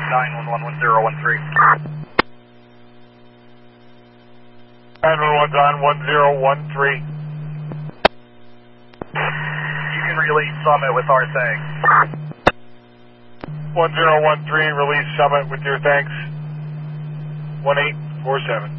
9111013. 911's on 1013. You can release Summit with our thanks. 1013, release Summit with your thanks. 1847.